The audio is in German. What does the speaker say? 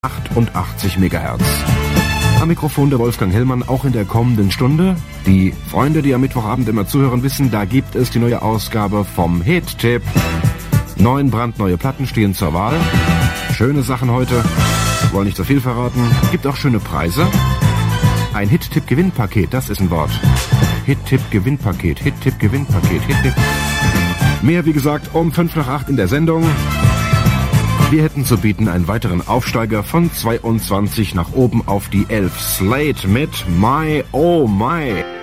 88 MHz. Am Mikrofon der Wolfgang Hellmann, auch in der kommenden Stunde. Die Freunde, die am Mittwochabend immer zuhören, wissen, da gibt es die neue Ausgabe vom Hit-Tipp. 9 brandneue Platten stehen zur Wahl. Schöne Sachen heute, wollen nicht so viel verraten. Gibt auch schöne Preise. Ein Hit-Tipp-Gewinnpaket, das ist ein Wort. Hit-Tipp-Gewinnpaket, Hit-Tipp-Gewinnpaket, Hit-Tipp. Mehr, wie gesagt, um 5 nach 8 in der Sendung. Wir hätten zu bieten einen weiteren Aufsteiger von 22 nach oben auf die 11. Slate mit My Oh My.